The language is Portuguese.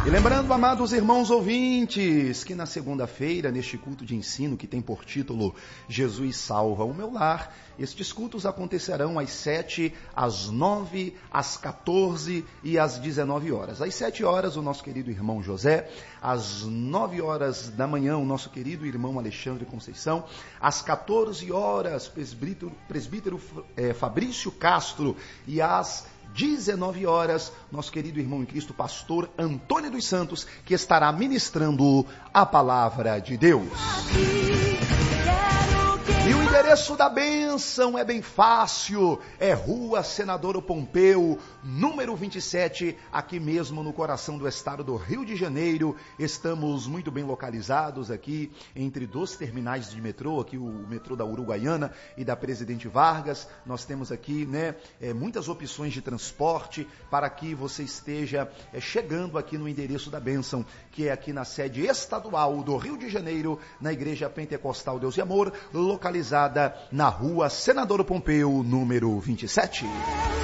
E lembrando, amados irmãos ouvintes, que na segunda-feira, neste culto de ensino que tem por título Jesus Salva o Meu Lar, estes cultos acontecerão às 7, às 9, às 14 e às 19 horas. Às 7 horas, o nosso querido irmão José. Às 9 horas da manhã, o nosso querido irmão Alexandre Conceição. Às 14 horas, presbítero Fabrício Castro. E às 19 horas, nosso querido irmão em Cristo, pastor Antônio dos Santos, que estará ministrando a palavra de Deus. E o endereço da bênção é bem fácil, é Rua Senador Pompeu, número 27, aqui mesmo no coração do estado do Rio de Janeiro. Estamos muito bem localizados aqui, entre dois terminais de metrô, aqui o metrô da Uruguaiana e da Presidente Vargas. Nós temos aqui, muitas opções de transporte para que você esteja chegando aqui no endereço da bênção, que é aqui na sede estadual do Rio de Janeiro, na Igreja Pentecostal Deus e Amor, localizada na Rua Senador Pompeu, número 27.